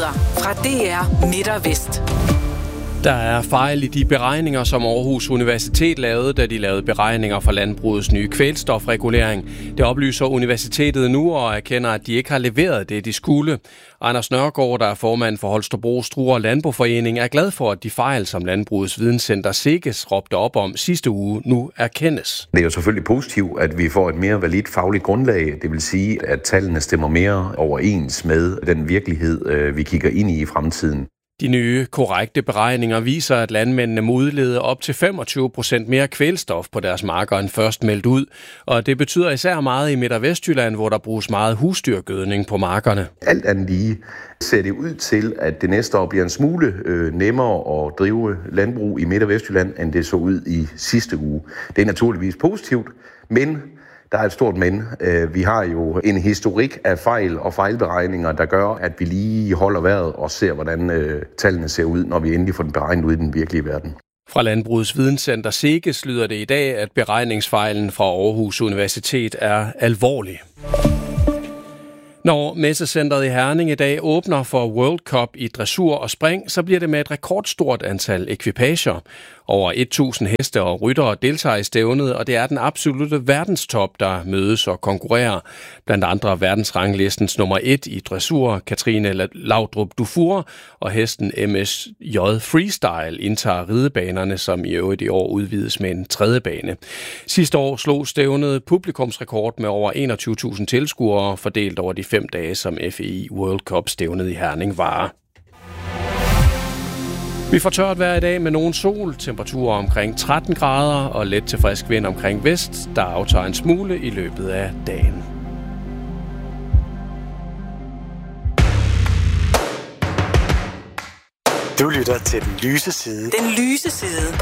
Nyheder fra DR Midt og Vest. Der er fejl i de beregninger, som Aarhus Universitet lavede, da de lavede beregninger for landbrugets nye kvælstofregulering. Det oplyser universitetet nu og erkender, at de ikke har leveret det, de skulle. Anders Nørgaard, der er formand for Holstebro Struer Landboforening, er glad for, at de fejl, som Landbrugets Videnscenter SEGES råbte op om sidste uge, nu erkendes. Det er jo selvfølgelig positivt, at vi får et mere validt fagligt grundlag. Det vil sige, at tallene stemmer mere overens med den virkelighed, vi kigger ind i fremtiden. De nye, korrekte beregninger viser, at landmændene må udlede op til 25% mere kvælstof på deres marker end først meldt ud. Og det betyder især meget i Midt- og Vestjylland, hvor der bruges meget husdyrgødning på markerne. Alt andet lige ser det ud til, at det næste år bliver en smule nemmere at drive landbrug i Midt- og Vestjylland, end det så ud i sidste uge. Det er naturligvis positivt, men der er et stort men. Vi har jo en historik af fejl og fejlberegninger, der gør, at vi lige holder vejret og ser, hvordan tallene ser ud, når vi endelig får den beregnet ud i den virkelige verden. Fra Landbrugets Videnscenter SEGES lyder det i dag, at beregningsfejlen fra Aarhus Universitet er alvorlig. Når Messecentret i Herning i dag åbner for World Cup i dressur og spring, så bliver det med et rekordstort antal ekvipager. Over 1000 heste og ryttere deltager i stævnet, og det er den absolutte verdenstop, der mødes og konkurrerer. Blandt andre verdensranglistens nummer 1 i dressur, Katrine Laudrup Dufour, og hesten MSJ Freestyle indtager ridebanerne, som i øvrigt i år udvides med en tredje bane. Sidste år slog stævnet publikumsrekord med over 21.000 tilskuere, fordelt over de 5 dage, som FEI World Cup stævnet i Herning varer. Vi får tørt vejr i dag med nogen sol, temperaturer omkring 13 grader og let til frisk vind omkring vest, der aftager en smule i løbet af dagen. Du lytter til Den Lyse Side. Den lyse side